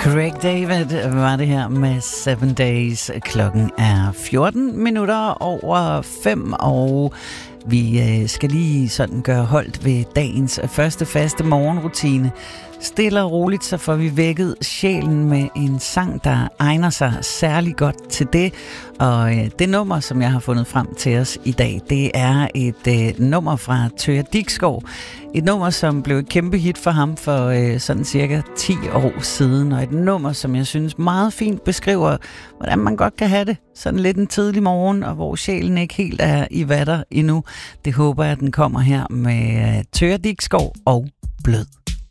Craig David var det her med 7 Days. Klokken er 14 minutter over 5, og vi skal lige sådan gøre holdt ved dagens første faste morgenrutine. Stille og roligt, så får vi vækket sjælen med en sang, der egner sig særlig godt til det. Og det nummer, som jeg har fundet frem til os i dag, det er et nummer fra Thøger Diksgaard. Et nummer, som blev et kæmpe hit for ham for sådan cirka 10 år siden. Og et nummer, som jeg synes meget fint beskriver, hvordan man godt kan have det sådan lidt en tidlig morgen, og hvor sjælen ikke helt er i vatter endnu. Det håber jeg, at den kommer her med Thøger Diksgaard og Blød.